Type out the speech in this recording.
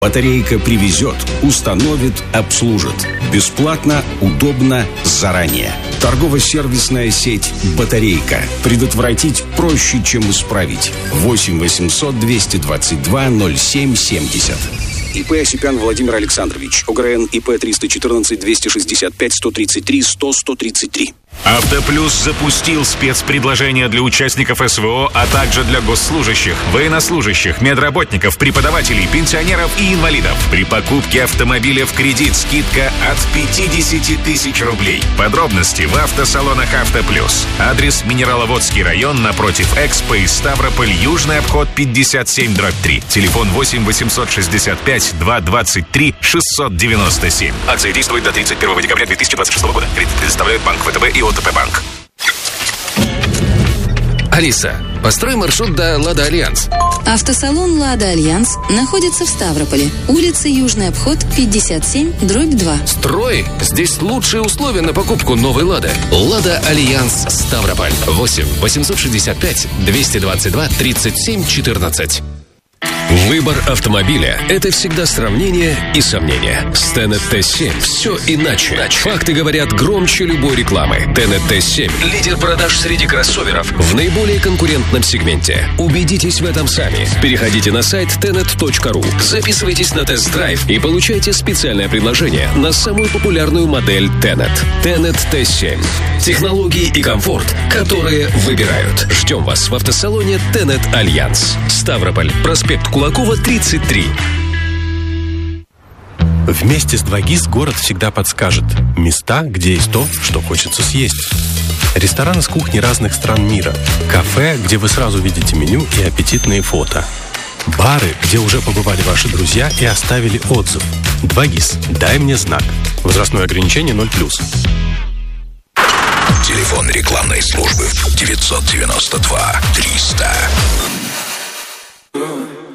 Батарейка привезет, установит, обслужит. Бесплатно, удобно, заранее. Торгово-сервисная сеть «Батарейка». Предотвратить проще, чем исправить. 8 800 222 0770. ИП Осипян Владимир Александрович. ОГРН ИП 314 265 133 100 133. «Автоплюс» запустил спецпредложения для участников СВО, а также для госслужащих, военнослужащих, медработников, преподавателей, пенсионеров и инвалидов. При покупке автомобиля в кредит скидка от 50 тысяч рублей. Подробности в автосалонах «Автоплюс». Адрес: Минераловодский район, напротив Экспо и Ставрополь, Южный обход 57/3. Телефон 8 865 223 697. Акция действует до 31 декабря 2026 года. Кредит предоставляет Банк ВТБ и ОТП Банк. Алиса, построй маршрут до «Лада Альянс». Автосалон «Лада Альянс» находится в Ставрополе. Улица Южный обход 57/2. Строй! Здесь лучшие условия на покупку новой «Лады». «Лада Альянс» Ставрополь. 8 865 222 37 14. Выбор автомобиля – это всегда сравнение и сомнение. С Tenet T7 все иначе. Факты говорят громче любой рекламы. Tenet T7 – лидер продаж среди кроссоверов в наиболее конкурентном сегменте. Убедитесь в этом сами. Переходите на сайт tenet.ru, записывайтесь на тест-драйв и получайте специальное предложение на самую популярную модель Tenet. Tenet T7. Технологии и комфорт, которые выбирают. Ждем вас в автосалоне Tenet Альянс. Ставрополь, проспект Кулакова, 33. Вместе с 2GIS город всегда подскажет места, где есть то, что хочется съесть. Рестораны с кухни разных стран мира. Кафе, где вы сразу видите меню и аппетитные фото. Бары, где уже побывали ваши друзья и оставили отзыв. 2GIS. Дай мне знак. Возрастное ограничение 0+. Телефон рекламной службы 992 300